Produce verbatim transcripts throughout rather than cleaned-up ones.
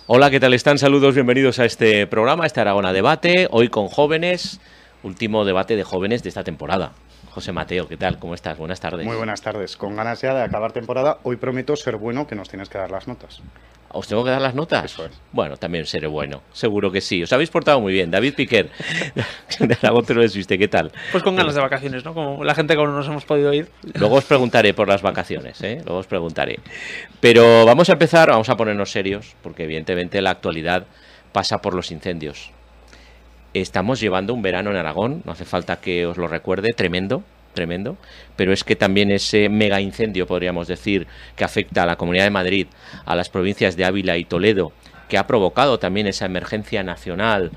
Hola, ¿qué tal están? Saludos, bienvenidos a este programa, a este Aragona Debate, hoy con jóvenes, último debate de jóvenes de esta temporada. José Mateo, ¿qué tal? ¿Cómo estás? Buenas tardes. Muy buenas tardes. Con ganas ya de acabar temporada, hoy prometo ser bueno, que nos tienes que dar las notas. ¿Os tengo que dar las notas? Eso es. Bueno, también seré bueno, seguro que sí. Os habéis portado muy bien. David Piquer, de Aragón te lo desviste, ¿qué tal? Pues con ganas de vacaciones, ¿no? Como la gente que aún no nos hemos podido ir. Luego os preguntaré por las vacaciones, ¿eh? Luego os preguntaré. Pero vamos a empezar, vamos a ponernos serios, porque evidentemente la actualidad pasa por los incendios. Estamos llevando un verano en Aragón, no hace falta que os lo recuerde, tremendo. Tremendo, pero es que también ese mega incendio, podríamos decir, que afecta a la Comunidad de Madrid, a las provincias de Ávila y Toledo, que ha provocado también esa emergencia nacional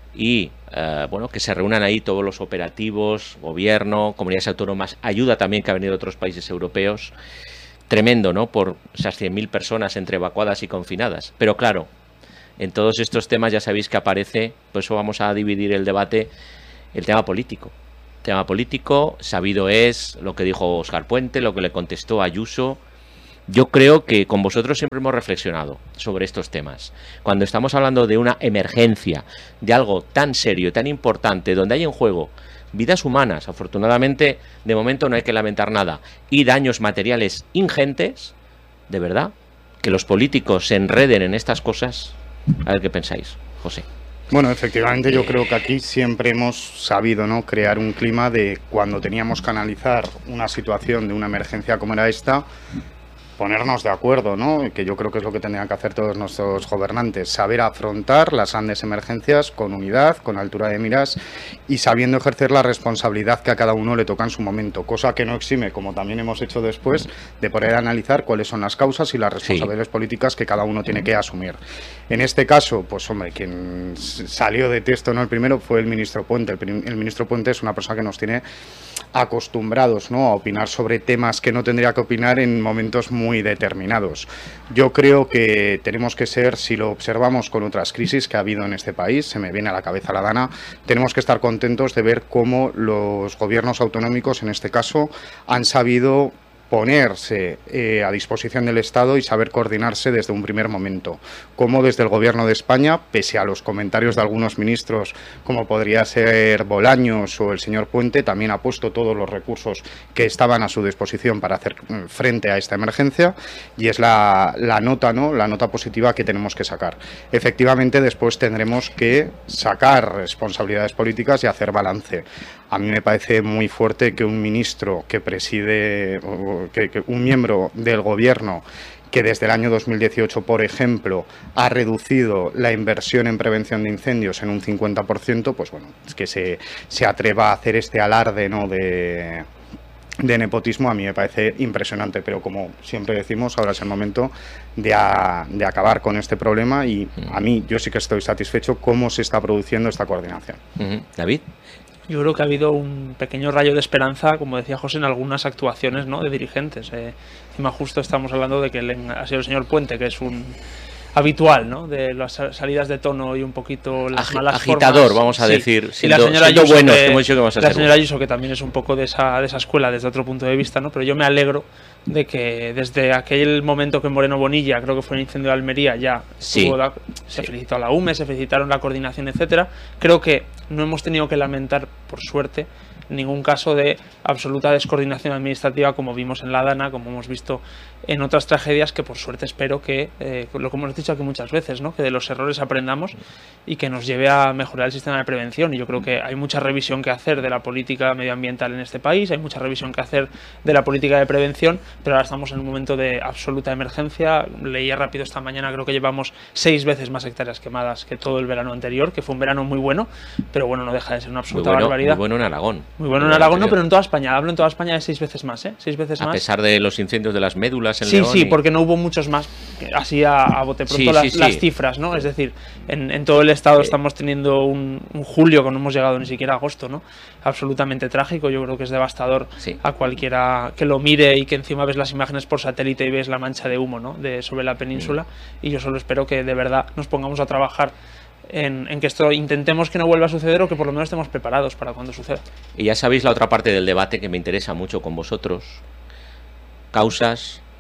y, eh, bueno, que se reúnan ahí todos los operativos, gobierno, comunidades autónomas, ayuda también que ha venido de otros países europeos, tremendo, ¿no?, por esas cien mil personas entre evacuadas y confinadas, pero claro, en todos estos temas ya sabéis que aparece, por eso vamos a dividir el debate, el tema político. Tema político, sabido es lo que dijo Óscar Puente, lo que le contestó Ayuso. Yo creo que con vosotros siempre hemos reflexionado sobre estos temas. Cuando estamos hablando de una emergencia, de algo tan serio, tan importante, donde hay en juego vidas humanas, afortunadamente, de momento no hay que lamentar nada, y daños materiales ingentes, de verdad, que los políticos se enreden en estas cosas. A ver qué pensáis, José. Bueno, efectivamente yo creo que aquí siempre hemos sabido, ¿no?, crear un clima de cuando teníamos que analizar una situación de una emergencia como era esta, ponernos de acuerdo, ¿no?, que yo creo que es lo que tendrían que hacer todos nuestros gobernantes, saber afrontar las grandes emergencias con unidad, con altura de miras y sabiendo ejercer la responsabilidad que a cada uno le toca en su momento, cosa que no exime, como también hemos hecho después, de poder analizar cuáles son las causas y las responsabilidades sí. políticas que cada uno tiene que asumir. En este caso, pues hombre, quien salió de texto, ¿no?, el primero fue el ministro Puente. El, el ministro Puente es una persona que nos tiene acostumbrados, ¿no?, a opinar sobre temas que no tendría que opinar en momentos muy muy determinados. Yo creo que tenemos que ser, si lo observamos con otras crisis que ha habido en este país, se me viene a la cabeza la Dana, tenemos que estar contentos de ver cómo los gobiernos autonómicos, en este caso, han sabido ponerse eh, a disposición del Estado y saber coordinarse desde un primer momento. Como desde el Gobierno de España, pese a los comentarios de algunos ministros, como podría ser Bolaños o el señor Puente, también ha puesto todos los recursos que estaban a su disposición para hacer frente a esta emergencia, y es la, la nota, ¿no?, la nota positiva que tenemos que sacar. Efectivamente, después tendremos que sacar responsabilidades políticas y hacer balance. A mí me parece muy fuerte que un ministro que preside, que, que un miembro del gobierno que desde el año dos mil dieciocho, por ejemplo, ha reducido la inversión en prevención de incendios en un cincuenta por ciento, pues bueno, es que se, se atreva a hacer este alarde, ¿no?, de... de nepotismo, a mí me parece impresionante, pero como siempre decimos, ahora es el momento de, a, de acabar con este problema y a mí yo sí que estoy satisfecho cómo se está produciendo esta coordinación. Uh-huh. David. Yo creo que ha habido un pequeño rayo de esperanza, como decía José, en algunas actuaciones, ¿no?, de dirigentes. Eh, encima justo estamos hablando de que el, ha sido el señor Puente, que es un habitual, ¿no?, de las salidas de tono y un poquito las Agi malas agitador, formas. vamos a sí. decir, y siendo, la señora siendo Ayuso, buenos, que, que hemos dicho que vamos a la ser señora buenos. Ayuso, que también es un poco de esa, de esa escuela desde otro punto de vista, ¿no?, pero yo me alegro de que desde aquel momento que Moreno Bonilla, creo que fue el incendio de Almería, ya sí. la, se sí. felicitó a la U M E, se felicitaron la coordinación, etcétera. Creo que no hemos tenido que lamentar, por suerte, ningún caso de absoluta descoordinación administrativa como vimos en la Dana, como hemos visto en otras tragedias, que por suerte espero que, eh, lo que hemos dicho aquí muchas veces, ¿no?, que de los errores aprendamos y que nos lleve a mejorar el sistema de prevención. Y yo creo que hay mucha revisión que hacer de la política medioambiental en este país, hay mucha revisión que hacer de la política de prevención, pero ahora estamos en un momento de absoluta emergencia. Leía rápido esta mañana, creo que llevamos seis veces más hectáreas quemadas que todo el verano anterior, que fue un verano muy bueno, pero bueno, no deja de ser una absoluta muy bueno, barbaridad. Muy bueno en Aragón. Muy bueno en Aragón, no, pero en toda España. Hablo en toda España de seis veces más, ¿eh? Seis veces a más. A pesar de los incendios de las médulas en sí, León. Sí, sí, y... porque no hubo muchos más. Así a, a bote pronto sí, las, sí, sí. las cifras, ¿no? Es decir, en, en todo el estado sí. estamos teniendo un, un julio que no hemos llegado ni siquiera a agosto, ¿no? Absolutamente trágico. Yo creo que es devastador sí. a cualquiera que lo mire y que encima ves las imágenes por satélite y ves la mancha de humo, ¿no?, de sobre la península. Sí. Y yo solo espero que de verdad nos pongamos a trabajar En, en que esto intentemos que no vuelva a suceder o que por lo menos estemos preparados para cuando suceda. Y ya sabéis la otra parte del debate que me interesa mucho con vosotros: causas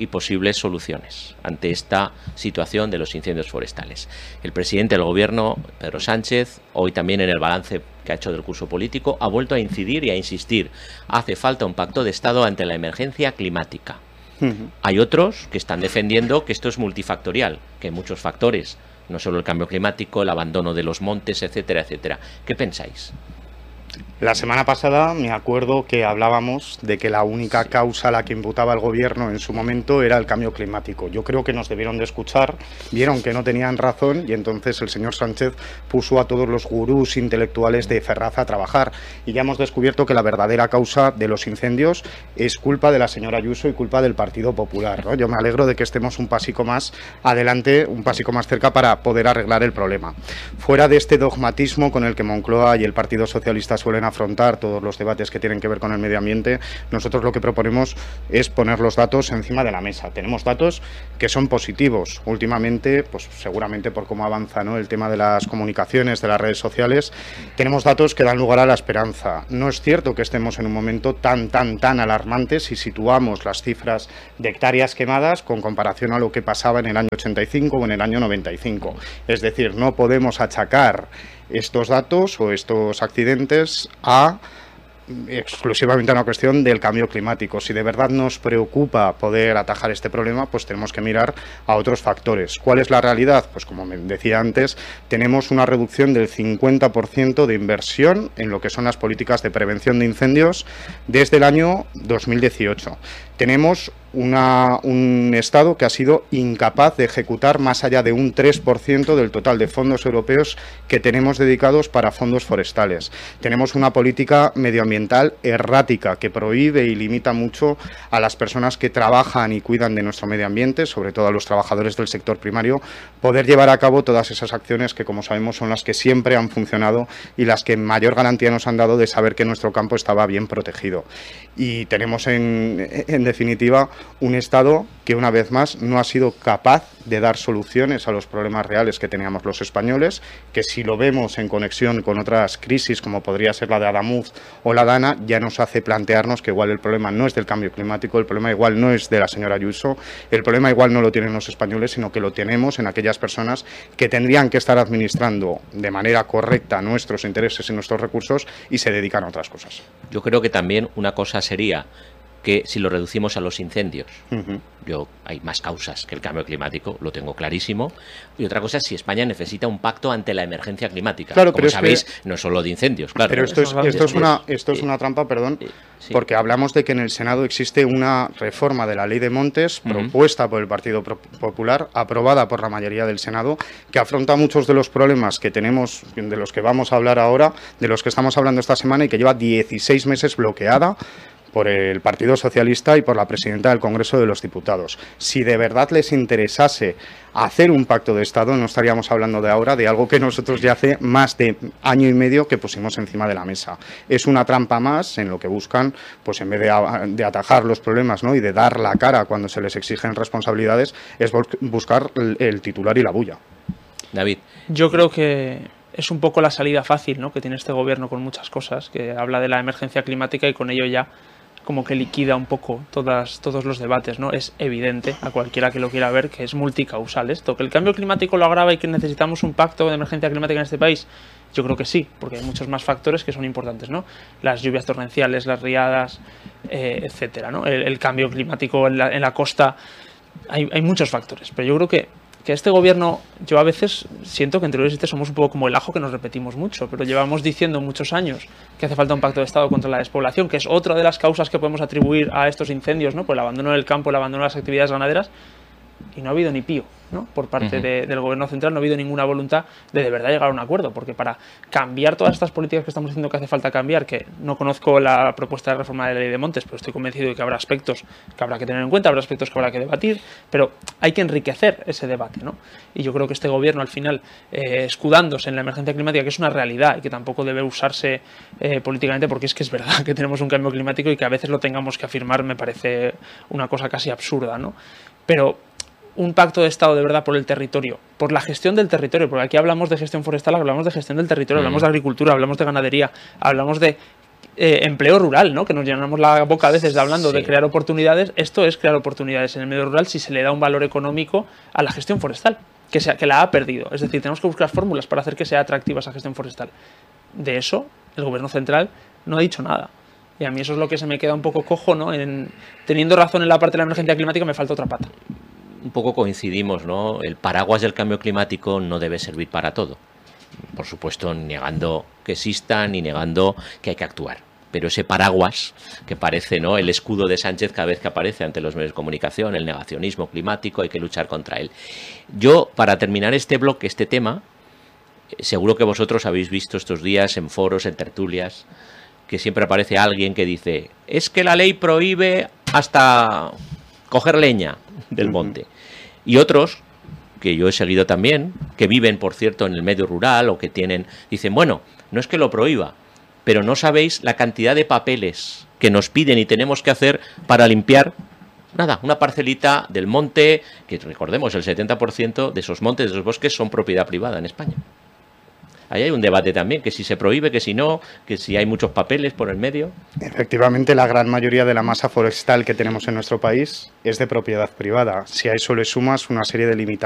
y posibles soluciones ante esta situación de los incendios forestales. El presidente del Gobierno, Pedro Sánchez, hoy también en el balance que ha hecho del curso político, ha vuelto a incidir y a insistir. Hace falta un pacto de Estado ante la emergencia climática. Uh-huh. Hay otros que están defendiendo que esto es multifactorial, que hay muchos factores, no solo el cambio climático, el abandono de los montes, etcétera, etcétera. ¿Qué pensáis? La semana pasada me acuerdo que hablábamos de que la única causa a la que imputaba el gobierno en su momento era el cambio climático. Yo creo que nos debieron de escuchar, vieron que no tenían razón y entonces el señor Sánchez puso a todos los gurús intelectuales de Ferraz a trabajar. Y ya hemos descubierto que la verdadera causa de los incendios es culpa de la señora Ayuso y culpa del Partido Popular, ¿no? Yo me alegro de que estemos un pasico más adelante, un pasico más cerca para poder arreglar el problema. Fuera de este dogmatismo con el que Moncloa y el Partido Socialista suelen afrontar todos los debates que tienen que ver con el medio ambiente, nosotros lo que proponemos es poner los datos encima de la mesa. Tenemos datos que son positivos. Últimamente, pues seguramente por cómo avanza, ¿no?, el tema de las comunicaciones, de las redes sociales, tenemos datos que dan lugar a la esperanza. No es cierto que estemos en un momento tan, tan, tan alarmante si situamos las cifras de hectáreas quemadas con comparación a lo que pasaba en el año ochenta y cinco o en el año noventa y cinco. Es decir, no podemos achacar estos datos o estos accidentes a exclusivamente a una cuestión del cambio climático. Si de verdad nos preocupa poder atajar este problema, pues tenemos que mirar a otros factores. ¿Cuál es la realidad? Pues como me decía antes, tenemos una reducción del cincuenta por ciento de inversión en lo que son las políticas de prevención de incendios desde el año dos mil dieciocho. Tenemos una, un Estado que ha sido incapaz de ejecutar más allá de un tres por ciento del total de fondos europeos que tenemos dedicados para fondos forestales. Tenemos una política medioambiental errática que prohíbe y limita mucho a las personas que trabajan y cuidan de nuestro medio ambiente, sobre todo a los trabajadores del sector primario, poder llevar a cabo todas esas acciones que, como sabemos, son las que siempre han funcionado y las que mayor garantía nos han dado de saber que nuestro campo estaba bien protegido. Y tenemos, en, en definitiva, un Estado que, una vez más, no ha sido capaz de dar soluciones a los problemas reales que teníamos los españoles, que si lo vemos en conexión con otras crisis, como podría ser la de Adamuz o la Dana, ya nos hace plantearnos que igual el problema no es del cambio climático, el problema igual no es de la señora Ayuso, el problema igual no lo tienen los españoles, sino que lo tenemos en aquellas personas que tendrían que estar administrando de manera correcta nuestros intereses y nuestros recursos y se dedican a otras cosas. Yo creo que también una cosa sería que si lo reducimos a los incendios, uh-huh. yo hay más causas que el cambio climático, lo tengo clarísimo, y otra cosa es si España necesita un pacto ante la emergencia climática. Claro, como pero sabéis, es que... no solo de incendios, claro. Pero esto es, esto es una esto es una trampa, perdón, sí. porque hablamos de que en el Senado existe una reforma de la Ley de Montes uh-huh. propuesta por el Partido Popular, aprobada por la mayoría del Senado, que afronta muchos de los problemas que tenemos, de los que vamos a hablar ahora, de los que estamos hablando esta semana y que lleva dieciséis meses bloqueada por el Partido Socialista y por la presidenta del Congreso de los Diputados. Si de verdad les interesase hacer un pacto de Estado, no estaríamos hablando de ahora de algo que nosotros ya hace más de año y medio que pusimos encima de la mesa. Es una trampa más en lo que buscan, pues en vez de, a, de atajar los problemas, ¿no?, y de dar la cara cuando se les exigen responsabilidades, es buscar el, el titular y la bulla. David. Yo creo que es un poco la salida fácil, ¿no?, que tiene este gobierno con muchas cosas, que habla de la emergencia climática y con ello ya como que liquida un poco todas, todos los debates, ¿no? Es evidente a cualquiera que lo quiera ver que es multicausal esto. ¿Que el cambio climático lo agrava y que necesitamos un pacto de emergencia climática en este país? Yo creo que sí, porque hay muchos más factores que son importantes, ¿no? Las lluvias torrenciales, las riadas, eh, etcétera, ¿no? El, el cambio climático en la, en la costa, hay, hay muchos factores, pero yo creo que que este gobierno, yo a veces siento que entre los este somos un poco como el ajo que nos repetimos mucho, pero llevamos diciendo muchos años que hace falta un pacto de Estado contra la despoblación, que es otra de las causas que podemos atribuir a estos incendios, ¿no?, por el abandono del campo, el abandono de las actividades ganaderas, y no ha habido ni pío, ¿no?, por parte uh-huh. de, del gobierno central. No ha habido ninguna voluntad de de verdad llegar a un acuerdo, porque para cambiar todas estas políticas que estamos diciendo que hace falta cambiar, que no conozco la propuesta de reforma de la Ley de Montes, pero estoy convencido de que habrá aspectos que habrá que tener en cuenta, habrá aspectos que habrá que debatir, pero hay que enriquecer ese debate, ¿no? Y yo creo que este gobierno, al final, eh, escudándose en la emergencia climática, que es una realidad y que tampoco debe usarse eh, políticamente, porque es que es verdad que tenemos un cambio climático y que a veces lo tengamos que afirmar me parece una cosa casi absurda, ¿no? Pero un pacto de Estado de verdad por el territorio, por la gestión del territorio, porque aquí hablamos de gestión forestal, hablamos de gestión del territorio, mm. hablamos de agricultura, hablamos de ganadería, hablamos de eh, empleo rural, ¿no? Que nos llenamos la boca a veces de hablando Sí. de crear oportunidades. Esto es crear oportunidades en el medio rural si se le da un valor económico a la gestión forestal, que, se, que la ha perdido. Es decir, tenemos que buscar fórmulas para hacer que sea atractiva esa gestión forestal. De eso, el gobierno central no ha dicho nada. Y a mí eso es lo que se me queda un poco cojo, ¿no? En, teniendo razón en la parte de la emergencia climática, me falta otra pata. Un poco coincidimos, ¿no? El paraguas del cambio climático no debe servir para todo. Por supuesto, negando que exista ni negando que hay que actuar. Pero ese paraguas que parece, ¿no?, el escudo de Sánchez cada vez que aparece ante los medios de comunicación, el negacionismo climático, hay que luchar contra él. Yo, para terminar este bloque, este tema, seguro que vosotros habéis visto estos días en foros, en tertulias, que siempre aparece alguien que dice, es que la ley prohíbe hasta coger leña del monte. Y otros, que yo he seguido también, que viven, por cierto, en el medio rural o que tienen, dicen, bueno, no es que lo prohíba, pero no sabéis la cantidad de papeles que nos piden y tenemos que hacer para limpiar, nada, una parcelita del monte, que recordemos, el setenta por ciento de esos montes, de esos bosques, son propiedad privada en España. Ahí hay un debate también, que si se prohíbe, que si no, que si hay muchos papeles por el medio. Efectivamente, la gran mayoría de la masa forestal que tenemos en nuestro país es de propiedad privada. Si a eso le sumas una serie de limitaciones